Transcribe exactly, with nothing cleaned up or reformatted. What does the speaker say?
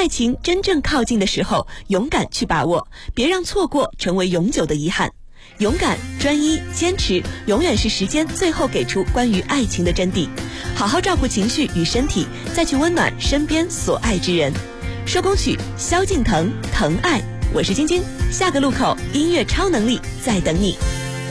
爱情真正靠近的时候，勇敢去把握，别让错过成为永久的遗憾。勇敢、专一、坚持，永远是时间最后给出关于爱情的真谛。好好照顾情绪与身体，再去温暖身边所爱之人。收工曲，萧敬腾，疼爱。我是晶晶，下个路口音乐超能力在等你。